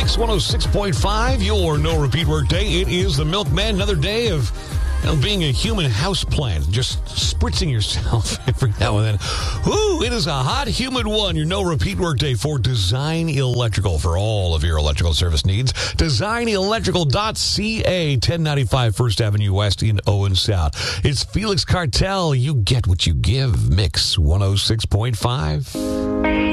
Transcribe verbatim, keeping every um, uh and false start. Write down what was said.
Mix one oh six point five, your no repeat work day. It is the Milkman, another day of you know, being a human houseplant, just spritzing yourself every now and then. Woo, it is a hot, humid one, your no repeat work day for Design Electrical for all of your electrical service needs. design electrical dot c a, ten ninety-five First Avenue West in Owen Sound. It's Felix Cartel. You get what you give. Mix one oh six point five.